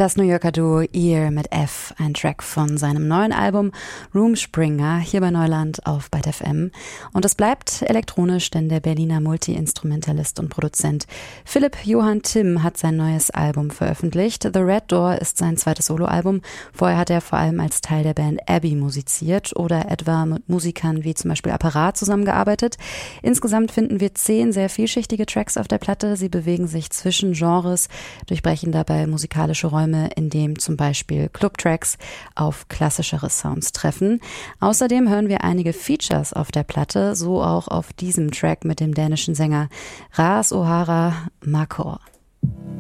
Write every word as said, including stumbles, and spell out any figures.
Das New Yorker Duo Ear mit F, ein Track von seinem neuen Album Roomspringer, hier bei Neuland auf Byte F M. Und es bleibt elektronisch, denn der Berliner Multi-Instrumentalist und Produzent Philipp Johann Timm hat sein neues Album veröffentlicht. The Red Door ist sein zweites Soloalbum. Vorher hat er vor allem als Teil der Band Abbey musiziert oder etwa mit Musikern wie zum Beispiel Apparat zusammengearbeitet. Insgesamt finden wir zehn sehr vielschichtige Tracks auf der Platte. Sie bewegen sich zwischen Genres, durchbrechen dabei musikalische Räume, in dem zum Beispiel Clubtracks auf klassischere Sounds treffen. Außerdem hören wir einige Features auf der Platte, so auch auf diesem Track mit dem dänischen Sänger Ras O'Hara Makor.